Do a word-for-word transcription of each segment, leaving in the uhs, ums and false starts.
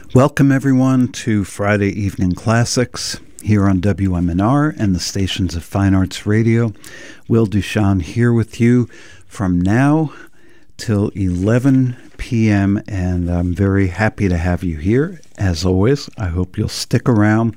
Welcome, everyone, to Friday Evening Classics here on W M N R and the stations of Fine Arts Radio. Will Duchan here with you from now till eleven p.m., and I'm very happy to have you here. As always, I hope you'll stick around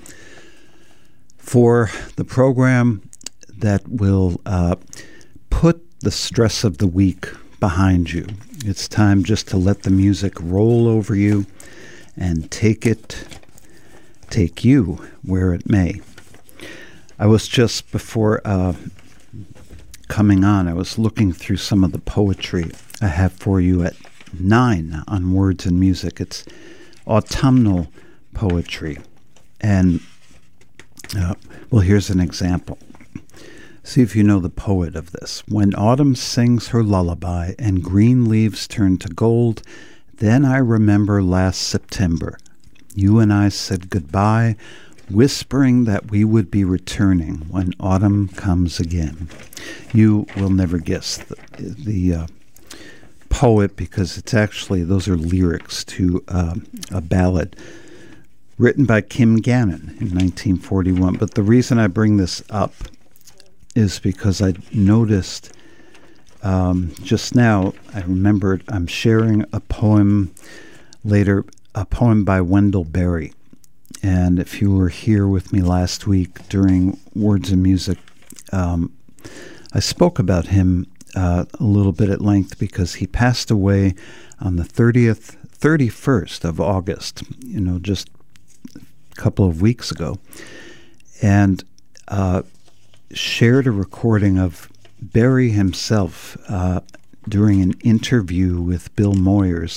for the program that will uh, put the stress of the week behind you. It's time just to let the music roll over you and take it, take you where it may. I was just, before uh, coming on, I was looking through some of the poetry I have for you at nine on Words and Music. It's autumnal poetry. And, uh, well, here's an example. See if you know the poet of this. When autumn sings her lullaby and green leaves turn to gold, then I remember last September. You and I said goodbye, whispering that we would be returning when autumn comes again. You will never guess the, the uh, poet, because it's actually, those are lyrics to uh, a ballad written by Kim Gannon in nineteen forty-one. But the reason I bring this up is because I noticed Um, just now, I remembered I'm sharing a poem later, a poem by Wendell Berry. And if you were here with me last week during Words and Music, um, I spoke about him uh, a little bit at length because he passed away on the thirtieth, thirty-first of August, you know, just a couple of weeks ago, and uh, shared a recording of Berry himself, uh, during an interview with Bill Moyers,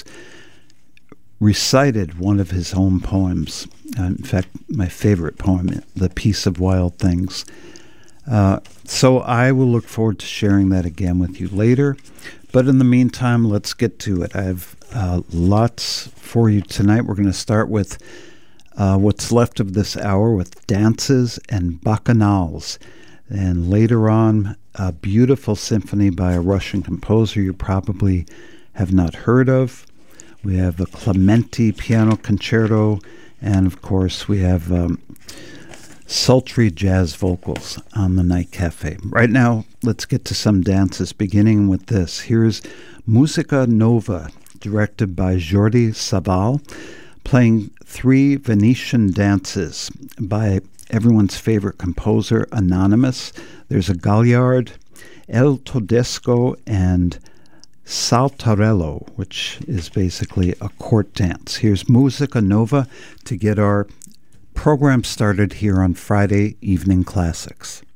recited one of his own poems. Uh, in fact, my favorite poem, The Peace of Wild Things. Uh, so I will look forward to sharing that again with you later. But in the meantime, let's get to it. I have uh, lots for you tonight. We're going to start with uh, what's left of this hour with dances and bacchanals. And later on, a beautiful symphony by a Russian composer you probably have not heard of. We have a Clementi piano concerto, and of course we have um, sultry jazz vocals on the Night Cafe. Right now, let's get to some dances, beginning with this. Here's Musica Nova, directed by Jordi Savall, playing three Venetian dances by everyone's favorite composer, Anonymous. There's a Gagliard, El Todesco, and Saltarello, which is basically a court dance. Here's Musica Nova to get our program started here on Friday Evening Classics.